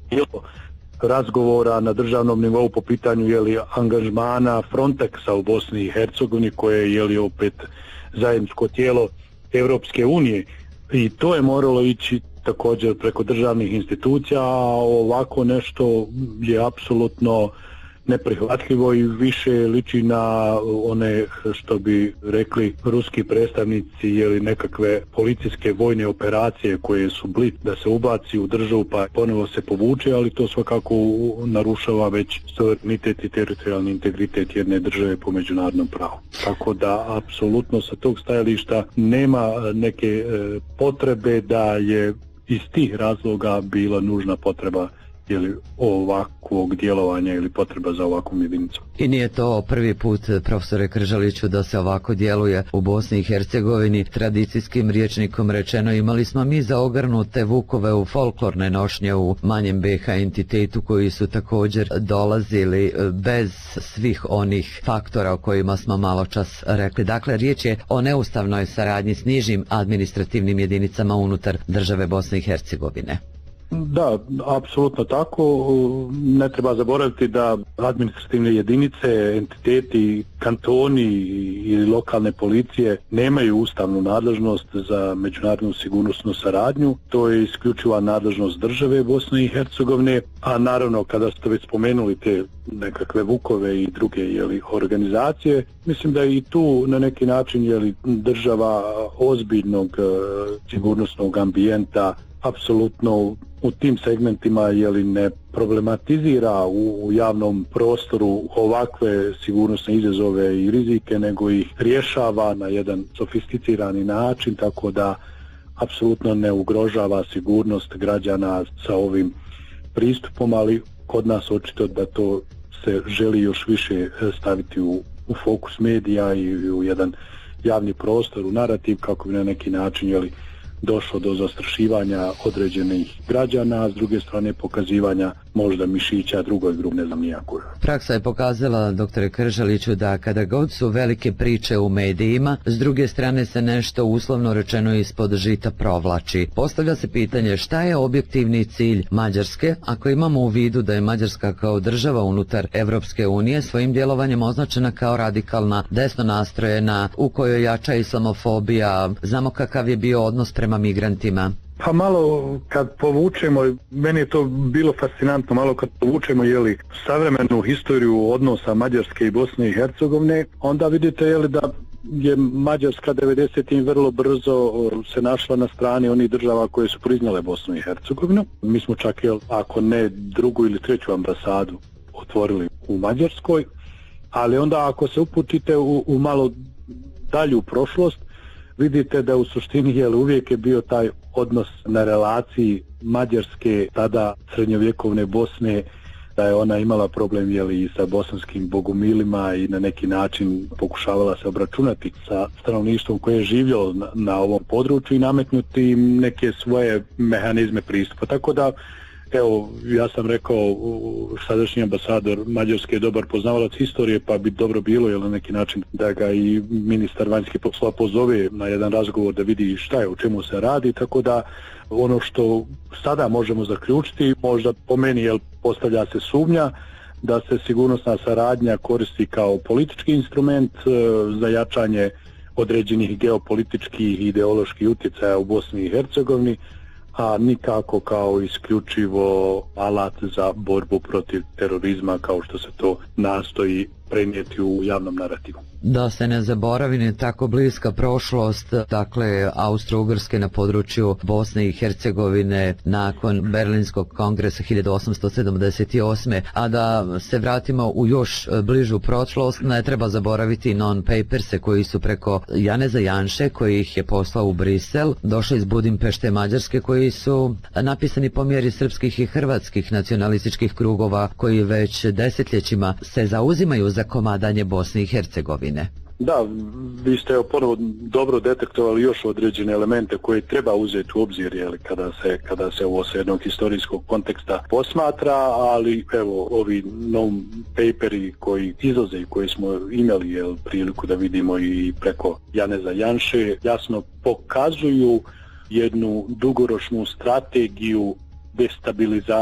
bilo razgovora na državnom nivou po pitanju angažmana Frontexa u Bosni i Hercegovini, koje je opet zajedničko tijelo Europske unije, i to je moralo ići također preko državnih institucija, a ovako nešto je apsolutno neprihvatljivo i više liči na one, što bi rekli ruski predstavnici, nekakve policijske vojne operacije koje su blit da se ubaci u državu pa ponovo se povuče, ali to svakako narušava već suverenitet i teritorijalni integritet jedne države po međunarodnom pravu. Tako da apsolutno sa tog stajališta nema neke potrebe da je iz tih razloga bila nužna potreba ovakvog djelovanja ili potreba za ovakvom jedinicom. I nije to prvi put, profesore Kržaliću, da se ovako djeluje u Bosni i Hercegovini. Tradicijskim rječnikom rečeno, imali smo mi zaogrnute vukove u folklorne nošnje u manjem BiH entitetu koji su također dolazili bez svih onih faktora o kojima smo malo čas rekli. Dakle, riječ je o neustavnoj saradnji s nižim administrativnim jedinicama unutar države Bosne i Hercegovine. Da, apsolutno tako. Ne treba zaboraviti da administrativne jedinice, entiteti, kantoni ili lokalne policije nemaju ustavnu nadležnost za međunarodnu sigurnosnu saradnju. To je isključiva nadležnost države Bosne i Hercegovine, a naravno kada ste već spomenuli te nekakve vukove i druge organizacije, mislim da i tu na neki način država ozbiljnog sigurnosnog ambijenta apsolutno u tim segmentima ne problematizira u javnom prostoru ovakve sigurnosne izazove i rizike, nego ih rješava na jedan sofisticirani način, tako da apsolutno ne ugrožava sigurnost građana sa ovim pristupom, ali kod nas očito da to se želi još više staviti u fokus medija i u jedan javni prostor, u narativ, kako bi na neki način došlo do zastrašivanja određenih građana, a s druge strane pokazivanja možda mišića drugoj grupi, ne znam nijako. Praksa je pokazala, doktore Kržaliću, da kada god su velike priče u medijima, s druge strane se nešto uslovno rečeno ispod žita provlači. Postavlja se pitanje šta je objektivni cilj Mađarske, ako imamo u vidu da je Mađarska kao država unutar Evropske unije svojim djelovanjem označena kao radikalna, desno nastrojena, u kojoj jača islamofobija. Znamo kakav je bio odnos prema migrantima. Pa malo kad povučemo, meni je to bilo fascinantno, malo kad povučemo savremenu historiju odnosa Mađarske i Bosne i Hercegovine, onda vidite da je Mađarska 90-im vrlo brzo se našla na strani onih država koje su priznale Bosnu i Hercegovinu. Mi smo čak, ako ne drugu ili treću ambasadu otvorili u Mađarskoj, ali onda ako se uputite u malo dalju prošlost, vidite da u suštini uvijek je bio taj odnos na relaciji Mađarske, tada srednjovjekovne Bosne, da je ona imala problem i sa bosanskim bogumilima i na neki način pokušavala se obračunati sa stanovništvom koje je živjelo na ovom području i nametnuti im neke svoje mehanizme pristupa. Tako da, evo, ja sam rekao, sadašnji ambasador Mađarske je dobar poznavalac historije, pa bi dobro bilo na neki način da ga i ministar vanjskih poslova pozove na jedan razgovor da vidi šta je, o čemu se radi, tako da ono što sada možemo zaključiti, možda po meni postavlja se sumnja da se sigurnosna saradnja koristi kao politički instrument za jačanje određenih geopolitičkih i ideoloških utjecaja u Bosni i Hercegovini, a nikako kao isključivo alat za borbu protiv terorizma, kao što se to nastoji prenijeti u javnom narativu. Da se ne zaboravi ni tako bliska prošlost, dakle Austro-Ugrske na području Bosne i Hercegovine nakon Berlinskog kongresa 1878. A da se vratimo u još bližu prošlost, ne treba zaboraviti non-paperse koji su preko Janeza Janše, koji ih je poslao u Brisel, došli iz Budimpešte Mađarske, koji su napisani po mjeri srpskih i hrvatskih nacionalističkih krugova koji već desetljećima se zauzimaju za komadanje Bosne i Hercegovine. Da, vi ste ponovo dobro detektovali još određene elemente koje treba uzeti u obzir kada se ovo sa jednog historijskog konteksta posmatra, ali evo ovi non-paperi koji izlaze i koji smo imali priliku da vidimo i preko Janeza Janše, jasno pokazuju jednu dugoročnu strategiju destabilizacije